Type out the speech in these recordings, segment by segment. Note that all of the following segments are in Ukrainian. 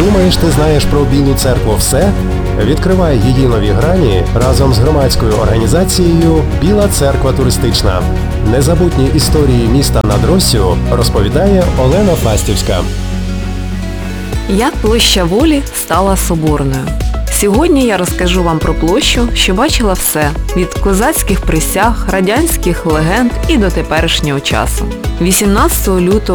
Думаєш, ти знаєш про Білу церкву все? Відкривай її нові грані разом з громадською організацією «Біла церква туристична». Незабутні історії міста над Россю розповідає Олена Фастівська. Як площа Волі стала соборною? Сьогодні я розкажу вам про площу, що бачила все – від козацьких присяг, радянських легенд і до теперішнього часу. 18 лютого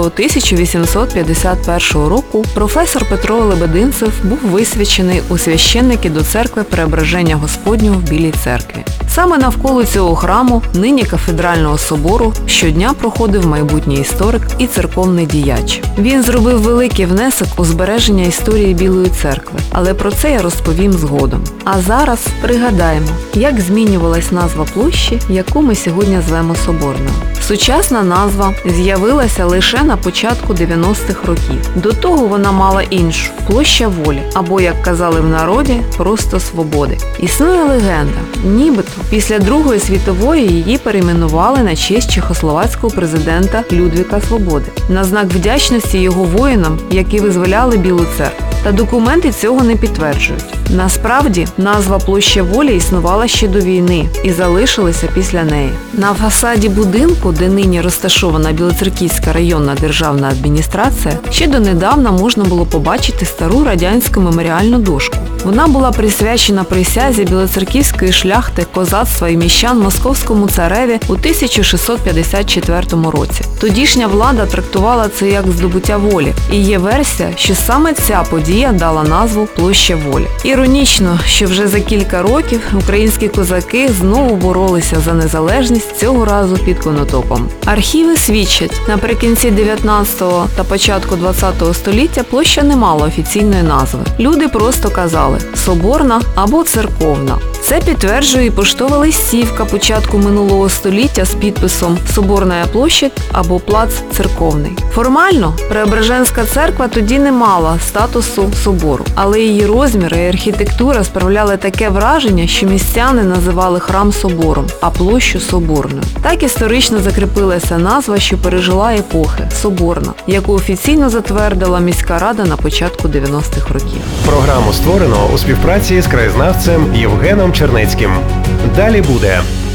1851 року професор Петро Лебединцев був висвячений у священники до церкви Преображення Господнього в Білій церкві. Саме навколо цього храму, нині кафедрального собору, щодня проходив майбутній історик і церковний діяч. Він зробив великий внесок у збереження історії Білої церкви, але про це я розповім згодом. А зараз пригадаємо, як змінювалась назва площі, яку ми сьогодні звемо Соборною. Сучасна назва з'явилася лише на початку 90-х років. До того вона мала іншу – Площа Волі, або, як казали в народі, просто Свободи. Існує легенда, нібито після Другої світової її перейменували на честь чехословацького президента Людвіка Свободи, на знак вдячності його воїнам, які визволяли Білу церкву. Та документи цього не підтверджують. Насправді, назва Площа Волі існувала ще до війни і залишилася після неї. На фасаді будинку, де нині розташована Білоцерківська районна державна адміністрація, ще донедавна можна було побачити стару радянську меморіальну дошку. Вона була присвячена присязі білоцерківської шляхти, козацтва і міщан московському цареві у 1654 році. Тодішня влада трактувала це як здобуття волі, і є версія, що саме ця подія дала назву Площа Волі. Іронічно, що вже за кілька років українські козаки знову боролися за незалежність, цього разу під Конотопом. Архіви свідчать, наприкінці 19-го та початку 20-го століття площа не мала офіційної назви. Люди просто казали «Соборна» або «Церковна». Це підтверджує і поштова листівка початку минулого століття з підписом «Соборна площадь» або «Плац Церковний». Формально Преображенська церква тоді не мала статусу собору, але її розміри і архітектура справляли таке враження, що містяни називали храм собором, а площу соборною. Так історично закріпилася назва, що пережила епохи – Соборна, яку офіційно затвердила міська рада на початку 90-х років. Програму створено у співпраці з краєзнавцем Євгеном Чернецьким. Далі буде.